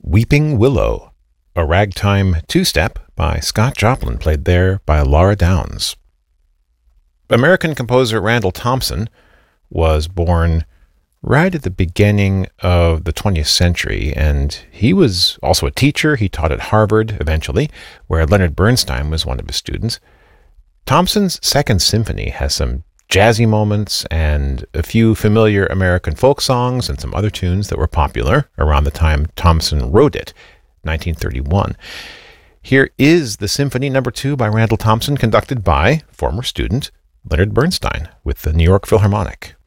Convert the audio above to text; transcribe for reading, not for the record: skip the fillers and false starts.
Weeping Willow, a ragtime two-step by Scott Joplin, played there by Laura Downs. American composer Randall Thompson was born right at the beginning of the 20th century, and he was also a teacher. He taught at Harvard eventually, where Leonard Bernstein was one of his students. Thompson's Second Symphony has some jazzy moments and a few familiar American folk songs and some other tunes that were popular around the time Thompson wrote it, 1931. Here is the Symphony No. 2 by Randall Thompson, conducted by former student Leonard Bernstein with the New York Philharmonic.